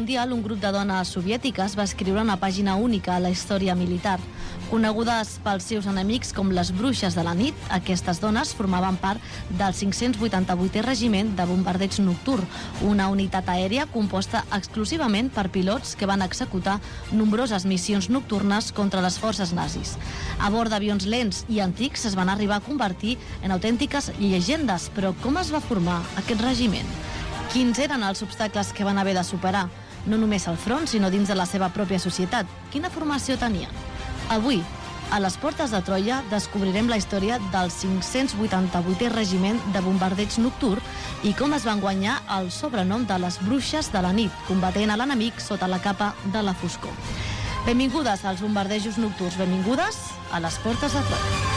Mundial, un grup de dones soviètiques va escriure una pàgina única a la història militar. Conegudes pels seus enemics com les bruixes de la nit, aquestes dones formaven part del 588è Regiment de Bombardeig Nocturn, una unitat aèria composta exclusivament per pilots que van executar nombroses missions nocturnes contra les forces nazis. A bord d'avions lents i antics es van arribar a convertir en autèntiques llegendes, però com es va formar aquest regiment? Quins eren els obstacles que van haver de superar? No només al front, sinó dins de la seva pròpia societat. Quina formació tenien? Avui, a les portes de Troia, descobrirem la història del 588è Regiment de Bombardeig Nocturn i com es van guanyar el sobrenom de les bruixes de la nit, combatent a l'enemic sota la capa de la foscor. Benvingudes als bombardejos nocturns, benvingudes a les portes de Troia.